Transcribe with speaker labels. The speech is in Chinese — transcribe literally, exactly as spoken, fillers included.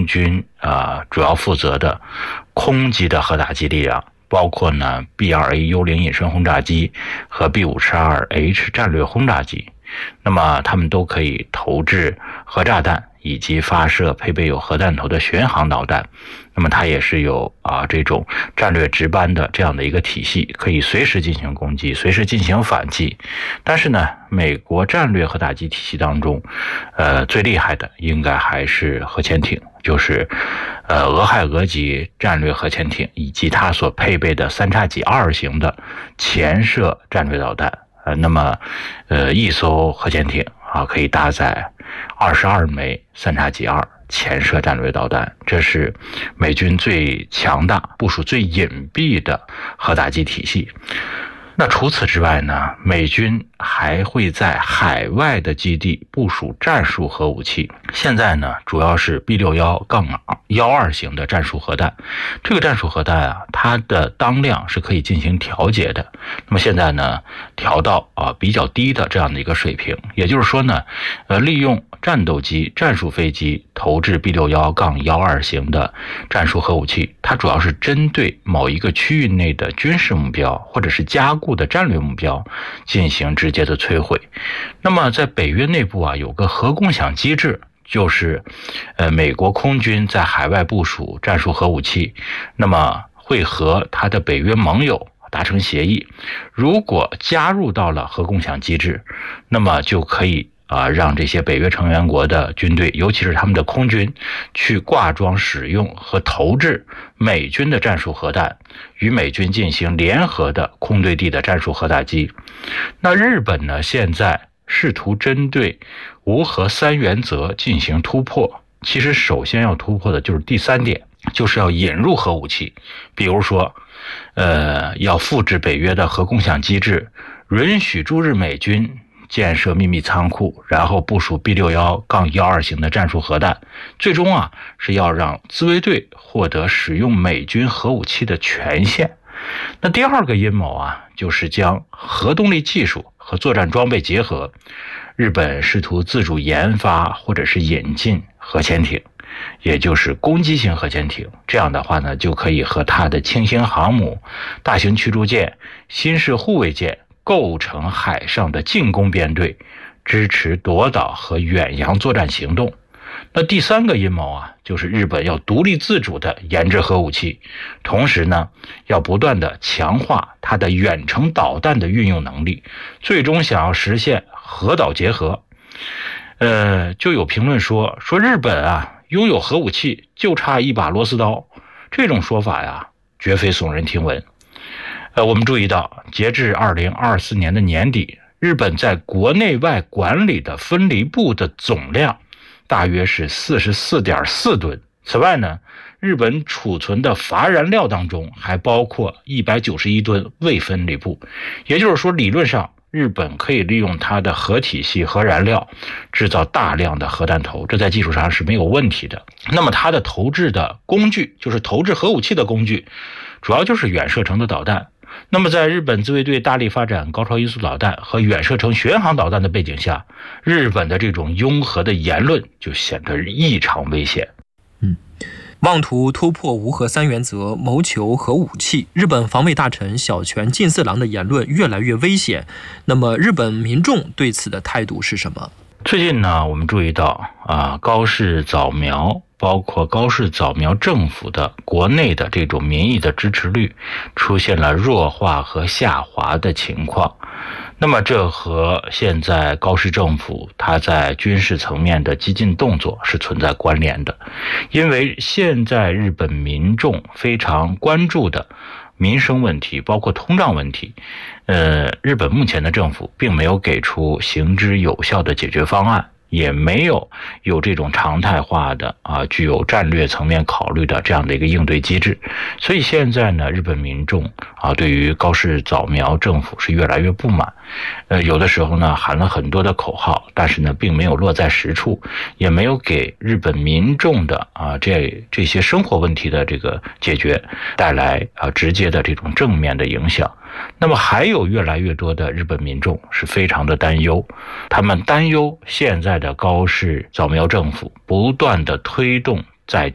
Speaker 1: 军啊、呃、主要负责的空基的核打击力量，包括呢 B 二 A 幽灵隐身轰炸机和 B 五十二 H 战略轰炸机，那么他们都可以投掷核炸弹以及发射配备有核弹头的巡航导弹。那么它也是有啊这种战略值班的这样的一个体系，可以随时进行攻击，随时进行反击。但是呢，美国战略核打击体系当中，呃，最厉害的应该还是核潜艇，就是呃俄亥俄级战略核潜艇以及它所配备的三叉戟二型的潜射战略导弹。呃，那么呃一艘核潜艇啊可以搭载二十二枚三叉戟二潜射战略导弹，这是美军最强大、部署最隐蔽的核打击体系。那除此之外呢，美军还会在海外的基地部署战术核武器。现在呢，主要是 B 六一二 型的战术核弹。这个战术核弹啊，它的当量是可以进行调节的。那么现在呢，调到啊比较低的这样的一个水平，也就是说呢，呃，利用战斗机、战术飞机投掷 B 六一二 型的战术核武器，它主要是针对某一个区域内的军事目标或者是加固的战略目标进行直接的摧毁。那么在北约内部啊，有个核共享机制，就是呃美国空军在海外部署战术核武器，那么会和他的北约盟友达成协议，如果加入到了核共享机制，那么就可以啊，让这些北约成员国的军队，尤其是他们的空军，去挂装使用和投掷美军的战术核弹，与美军进行联合的空对地的战术核打击。那日本呢，现在试图针对无核三原则进行突破。其实首先要突破的就是第三点，就是要引入核武器，比如说呃，要复制北约的核共享机制，允许驻日美军建设秘密仓库，然后部署 B 六一二 型的战术核弹，最终啊是要让自卫队获得使用美军核武器的权限。那第二个阴谋啊，就是将核动力技术和作战装备结合，日本试图自主研发或者是引进核潜艇，也就是攻击型核潜艇。这样的话呢，就可以和它的轻型航母、大型驱逐舰、新式护卫舰构成海上的进攻编队，支持夺岛和远洋作战行动。那第三个阴谋啊，就是日本要独立自主的研制核武器，同时呢，要不断的强化它的远程导弹的运用能力，最终想要实现核岛结合。呃，就有评论说，说日本啊，拥有核武器就差一把螺丝刀，这种说法呀，绝非耸人听闻。呃，我们注意到，截至二零二四年的年底，日本在国内外管理的分离部的总量大约是 四十四点四吨。此外呢，日本储存的乏燃料当中还包括一百九十一吨未分离部，也就是说，理论上日本可以利用它的核体系、核燃料制造大量的核弹头，这在技术上是没有问题的。那么它的投掷的工具，就是投掷核武器的工具，主要就是远射程的导弹。那么在日本自卫队大力发展高超音速导弹和远射程巡航导弹的背景下，日本的这种拥核的言论就显得异常危险。
Speaker 2: 嗯，妄图突破无核三原则，谋求核武器，日本防卫大臣小泉进四郎的言论越来越危险。那么日本民众对此的态度是什么？
Speaker 1: 最近呢，我们注意到啊，高市早苗包括高市早苗政府的国内的这种民意的支持率出现了弱化和下滑的情况。那么这和现在高市政府它在军事层面的激进动作是存在关联的，因为现在日本民众非常关注的民生问题，包括通胀问题，呃，日本目前的政府并没有给出行之有效的解决方案，也没有有这种常态化的啊，具有战略层面考虑的这样的一个应对机制。所以现在呢，日本民众啊，对于高市早苗政府是越来越不满。呃，有的时候呢，喊了很多的口号，但是呢，并没有落在实处，也没有给日本民众的啊这这些生活问题的这个解决带来啊直接的这种正面的影响。那么还有越来越多的日本民众是非常的担忧，他们担忧现在的高市早苗政府不断的推动在